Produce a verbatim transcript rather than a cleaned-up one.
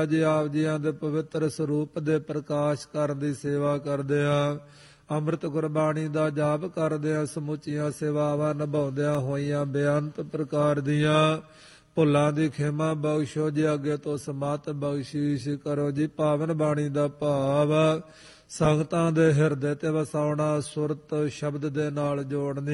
ਜੀ ਆਪ ਜੀਆਂ ਦੇ ਪਵਿੱਤਰ ਸਰੂਪ ਦੇ ਪ੍ਰਕਾਸ਼ ਕਰਨ ਦੀ ਸੇਵਾ ਕਰਦੇ ਆ। ਅੰਮ੍ਰਿਤ ਗੁਰਬਾਣੀ ਦਾ ਜਾਪ ਕਰਦੇ ਆ। ਸਮੁੱਚੀਆਂ ਸੇਵਾਵਾਂ ਨਿਭਾਉਂਦਿਆਂ ਹੋਈਆਂ ਬੇਅੰਤ ਪ੍ਰਕਾਰ ਦੀਆਂ ਭੁੱਲਾਂ ਦੀ ਖਿਮਾ ਬਖਸ਼ੋ ਜੀ। ਅੱਗੇ ਤੋਂ ਸਮਤ ਬਖਸ਼ੀਸ਼ ਕਰੋ ਜੀ। ਪਾਵਨ ਬਾਣੀ ਦਾ ਭਾਵ ਸੰਗਤਾਂ ਦੇ ਹਿਰਦੇ ਤੇ ਵਸਾਉਣਾ, ਸੁਰਤ ਸ਼ਬਦ ਦੇ ਨਾਲ ਜੋੜਨੀ।